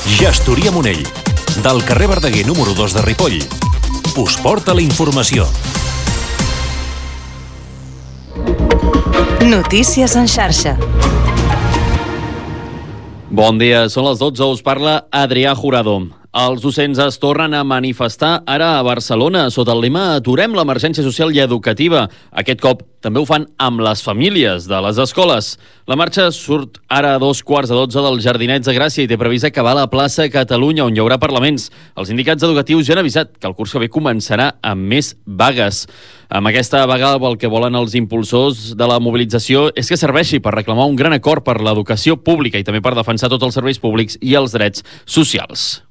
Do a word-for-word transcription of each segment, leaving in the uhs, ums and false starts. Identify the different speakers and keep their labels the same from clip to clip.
Speaker 1: Gestoria Monell, del carrer Verdaguer número dos de Ripoll, us porta la informació.
Speaker 2: Notícies en xarxa.
Speaker 3: Bon dia, són les dotze, us parla Adrià Jurado. Els docents es tornen a manifestar ara a Barcelona sota el lema Aturem l'emergència social i educativa. Aquest cop també ho fan amb les famílies de les escoles. La marxa surt ara a dos quarts de dotze dels Jardinets de Gràcia i té previst acabar a la plaça Catalunya, on hi haurà parlaments. Els sindicats educatius ja han avisat que el curs que ve començarà amb més vagues. Amb aquesta vaga el que volen els impulsors de la mobilització és que serveixi per reclamar un gran acord per l'educació pública i també per defensar tots els serveis públics i els drets socials.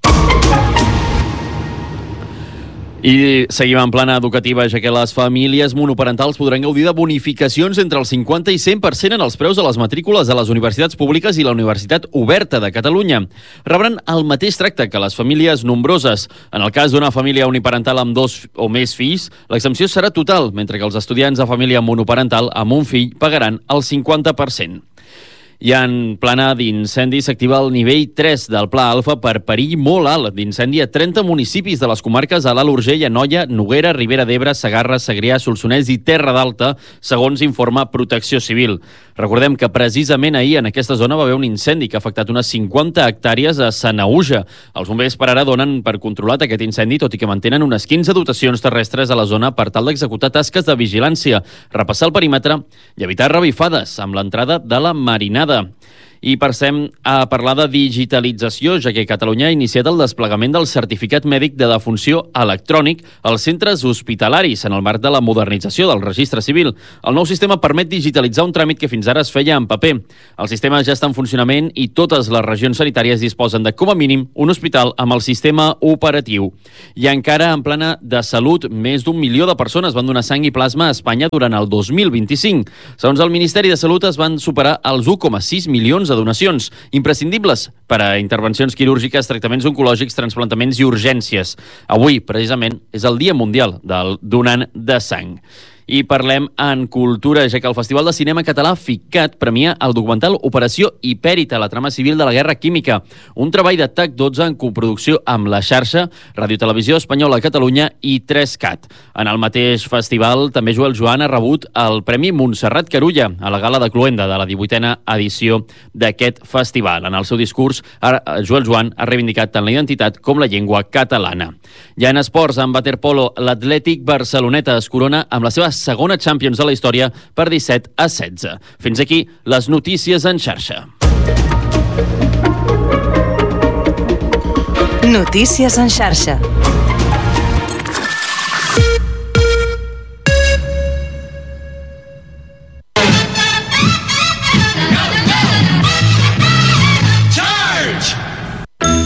Speaker 3: I seguim en plana educativa, ja que les famílies monoparentals podran gaudir de bonificacions entre el cinquanta i cent per cent en els preus de les matrícules de les universitats públiques i la Universitat Oberta de Catalunya. Rebran el mateix tracte que les famílies nombroses. En el cas d'una família uniparental amb dos o més fills, l'exempció serà total, mentre que els estudiants de família monoparental amb un fill pagaran el cinquanta per cent. I en plana d'incendi s'activa el nivell tres del Pla Alfa per perill molt alt d'incendi a trenta municipis de les comarques de l'Alt Urgell, Anoia, Noguera, Ribera d'Ebre, Segarra, Segrià, Solsonès i Terra d'Alta, segons informa Protecció Civil. Recordem que precisament ahir en aquesta zona va haver un incendi que ha afectat unes cinquanta hectàrees a Sanaüja. Els bombers per ara donen per controlat aquest incendi, tot i que mantenen unes quinze dotacions terrestres a la zona per tal d'executar tasques de vigilància, repassar el perímetre i evitar revifades amb l'entrada de la marinada. I passem a parlar de digitalització, ja que Catalunya ha iniciat el desplegament del certificat mèdic de defunció electrònic als centres hospitalaris en el marc de la modernització del registre civil. El nou sistema permet digitalitzar un tràmit que fins ara es feia en paper. El sistema ja està en funcionament i totes les regions sanitàries disposen de, com a mínim, un hospital amb el sistema operatiu. I encara en plana de salut, més d'un milió de persones van donar sang i plasma a Espanya durant el dos mil vint-i-cinc. Segons el Ministeri de Salut, es van superar els u coma sis milions de donacions, imprescindibles per a intervencions quirúrgiques, tractaments oncològics, transplantaments i urgències. Avui, precisament, és el Dia Mundial del Donant de Sang. I parlem en cultura, ja que el Festival de Cinema Català FICAT premia el documental Operació Hipèrita, la trama civil de la Guerra Química, un treball de T A C dotze en coproducció amb La Xarxa, Ràdio Televisió Espanyola a Catalunya i tres cat. En el mateix festival, també Joel Joan ha rebut el Premi Montserrat Carulla a la gala de Cloenda de la divuitena edició d'aquest festival. En el seu discurs, Joel Joan ha reivindicat tant la identitat com la llengua catalana. Ja en esports, en waterpolo, l'Atlètic Barceloneta es corona amb la seva segona Champions de la història per disset a setze. Fins aquí les notícies en xarxa.
Speaker 2: Notícies en xarxa.